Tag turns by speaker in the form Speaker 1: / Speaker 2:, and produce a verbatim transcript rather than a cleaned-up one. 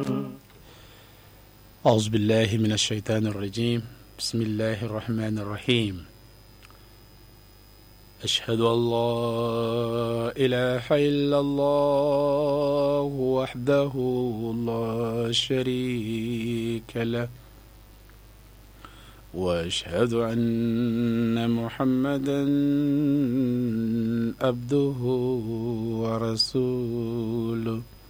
Speaker 1: أعوذ بالله من الشيطان الرجيم. بسم الله الرحمن الرحيم. أشهد أن لا إله إلا الله وحده لا شريك له، وأشهد أن محمدا عبده ورسوله.